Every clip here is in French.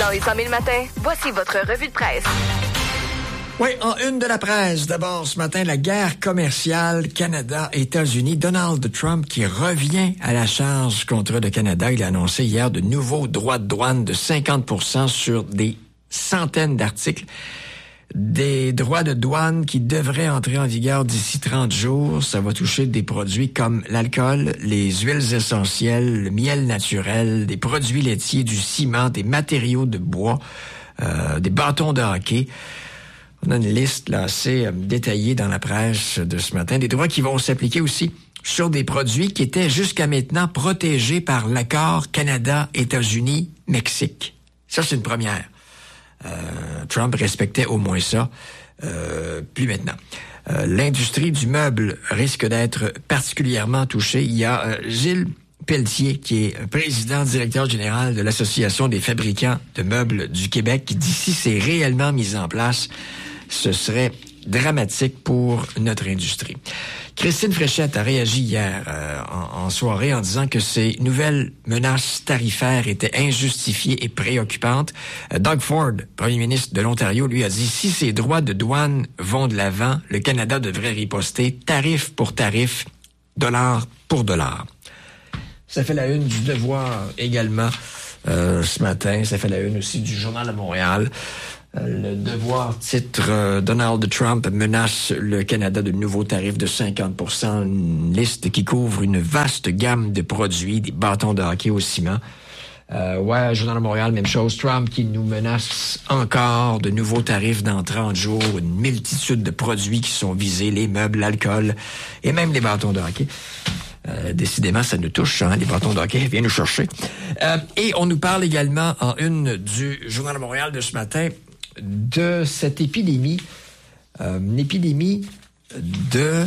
Dans les 100 000 matins, voici votre revue de presse. Oui, en une de la presse. D'abord, ce matin, la guerre commerciale Canada-États-Unis. Donald Trump qui revient à la charge contre le Canada. Il a annoncé hier de nouveaux droits de douane de 50% sur des centaines d'articles. Des droits de douane qui devraient entrer en vigueur d'ici 30 jours. Ça va toucher des produits comme l'alcool, les huiles essentielles, le miel naturel, des produits laitiers, du ciment, des matériaux de bois, des bâtons de hockey. On a une liste là, assez détaillée dans la presse de ce matin. Des droits qui vont s'appliquer aussi sur des produits qui étaient jusqu'à maintenant protégés par l'accord Canada-États-Unis-Mexique. Ça, c'est une première. Trump respectait au moins ça. Plus maintenant. L'industrie du meuble risque d'être particulièrement touchée. Il y a Gilles Pelletier, qui est président directeur général de l'Association des fabricants de meubles du Québec, qui dit si c'est réellement mis en place, ce serait dramatique pour notre industrie. Christine Fréchette a réagi hier en soirée en disant que ces nouvelles menaces tarifaires étaient injustifiées et préoccupantes. Doug Ford, premier ministre de l'Ontario, lui a dit si ces droits de douane vont de l'avant, le Canada devrait riposter tarif pour tarif, dollar pour dollar. Ça fait la une du Devoir également ce matin. Ça fait la une aussi du Journal de Montréal. Le Devoir titre Donald Trump menace le Canada de nouveaux tarifs de 50%. Une liste qui couvre une vaste gamme de produits, des bâtons de hockey au ciment. Journal de Montréal, même chose. Trump qui nous menace encore de nouveaux tarifs dans 30 jours. Une multitude de produits qui sont visés, les meubles, l'alcool et même les bâtons de hockey. Décidément, ça nous touche, hein, les bâtons de hockey, viens nous chercher. Et on nous parle également en une du Journal de Montréal de ce matin de cette épidémie, une épidémie de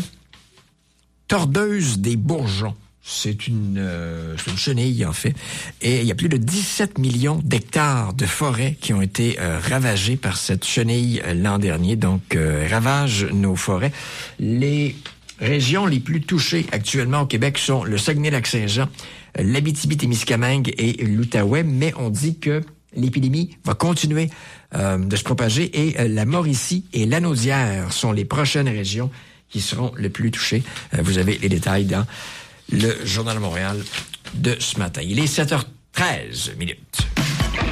tordeuse des bourgeons. C'est une chenille, en fait. Et il y a plus de 17 millions d'hectares de forêts qui ont été ravagés par cette chenille l'an dernier. Donc, ravage nos forêts. Les régions les plus touchées actuellement au Québec sont le Saguenay-Lac-Saint-Jean, l'Abitibi-Témiscamingue et l'Outaouais, mais on dit que l'épidémie va continuer de se propager et la Mauricie et l'Anaudière sont les prochaines régions qui seront les plus touchées. Vous avez les détails dans le Journal de Montréal de ce matin. Il est 7h13 minutes.